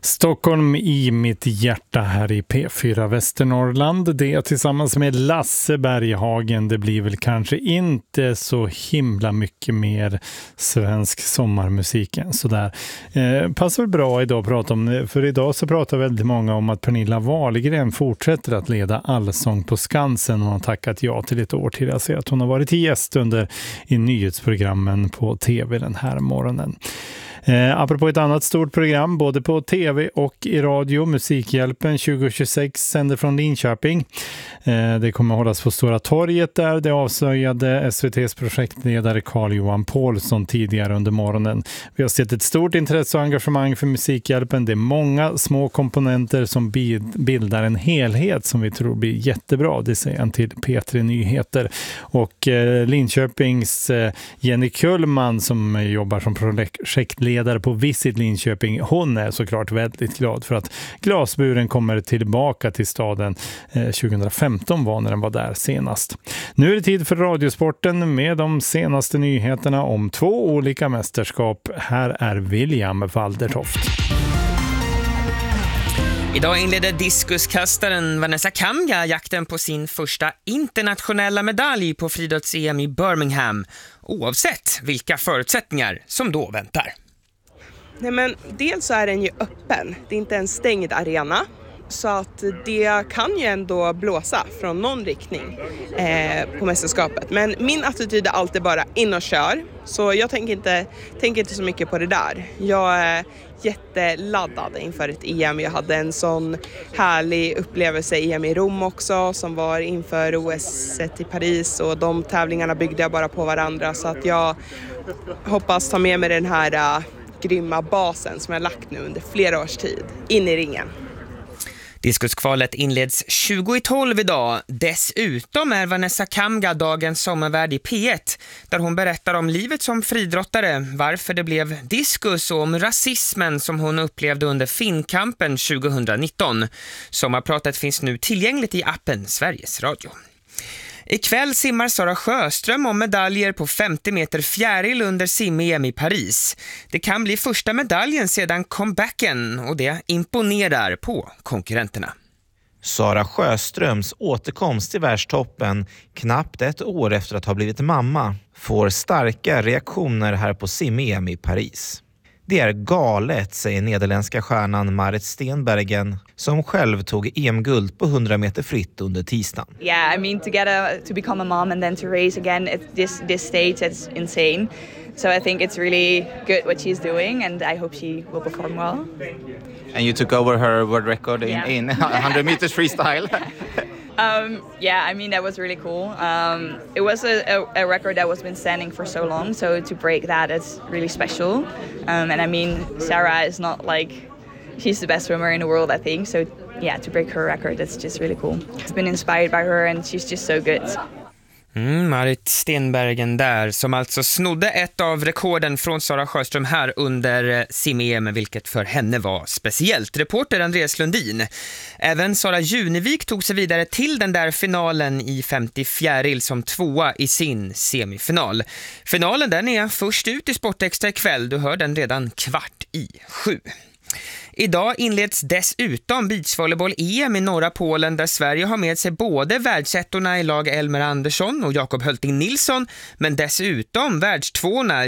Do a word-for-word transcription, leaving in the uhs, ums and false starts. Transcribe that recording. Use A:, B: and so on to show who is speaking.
A: Stockholm i mitt hjärta här i P fyra Västernorrland. Det tillsammans med Lasse Berghagen. Det blir väl kanske inte så himla mycket mer svensk sommarmusik än sådär. Eh, passar bra idag att prata om det. För idag så pratar väldigt många om att Pernilla Wahlgren fortsätter att leda Allsång på Skansen. Hon har tackat ja till ett år till. Jag ser att hon har varit gäst under i nyhetsprogrammen på tv den här morgonen. Eh, apropå ett annat stort program, både på tv och i radio, Musikhjälpen tjugo tjugosex sänder från Linköping. Eh, det kommer hållas på Stora torget där. Det avslöjade S V T:s projektledare Carl-Johan Paulsson tidigare under morgonen. Vi har sett ett stort intresse och engagemang för Musikhjälpen. Det är många små komponenter som bildar en helhet som vi tror blir jättebra. Det säger han till P tre Nyheter. Och eh, Linköpings eh, Jenny Kullman som jobbar som projektledare ledare på Visit Linköping. Hon är såklart väldigt glad för att glasburen kommer tillbaka till staden. eh, tjugohundrafemton var när den var där senast. Nu är det tid för Radiosporten med de senaste nyheterna om två olika mästerskap. Här är William Waldertoft.
B: Idag inledde diskuskastaren Vanessa Kamga jakten på sin första internationella medalj på friidrotts-E M i Birmingham, oavsett vilka förutsättningar som då väntar.
C: Nej, men dels så är den ju öppen, det är inte en stängd arena. Så att det kan ju ändå blåsa från någon riktning eh, på mästerskapet. Men min attityd är alltid bara in och kör. Så jag tänker inte, tänker inte så mycket på det där. Jag är jätteladdad inför ett E M. Jag hade en sån härlig upplevelse E M i Rom också som var inför O S i Paris. Och de tävlingarna byggde jag bara på varandra. Så att jag hoppas ta med mig den här uh, grymma basen som jag lagt nu under flera års tid in i ringen.
B: Diskuskvalet inleds tjugo i tolv idag. Dessutom är Vanessa Kamga dagens sommarvärd i P ett där hon berättar om livet som friidrottare, varför det blev diskus och om rasismen som hon upplevde under Finnkampen tjugohundranitton. Sommarpratet finns nu tillgängligt i appen Sveriges Radio. Ikväll simmar Sara Sjöström om medaljer på femtio meter fjäril under sim-E M i Paris. Det kan bli första medaljen sedan comebacken och det imponerar på konkurrenterna.
D: Sara Sjöströms återkomst till världstoppen knappt ett år efter att ha blivit mamma får starka reaktioner här på sim-E M i Paris. Det är galet, säger nederländska stjärnan Marit Stenbergen som själv tog E M-guld på hundra meter fritt under tisdagen.
E: Yeah, I mean to get a, to become a mom and then to race again at this this stage, it's insane. So I think it's really good what she's doing and I hope she will perform well.
D: And you took over her world record in,
E: yeah.
D: in one hundred meters freestyle.
E: Um, yeah, I mean, that was really cool. Um, it was a, a, a record that was been standing for so long, so to break that is really special. Um, and I mean, Sarah is not like, she's the best swimmer in the world, I think. So yeah, to break her record, that's just really cool. I've been inspired by her and she's just so good.
B: Mm, Marit Stenbergen där som alltså snodde ett av rekorden från Sara Sjöström här under sim-E M, vilket för henne var speciellt. Reporter Andreas Lundin. Även Sara Junevik tog sig vidare till den där finalen i femtio fjäril som tvåa i sin semifinal. Finalen den är först ut i Sportextra ikväll. Du hör den redan kvart i sju. Idag inleds dessutom beachvolleyboll-E M i norra Polen där Sverige har med sig både världsettorna i lag Elmer Andersson och Jakob Hölting Nilsson men dessutom världstvåorna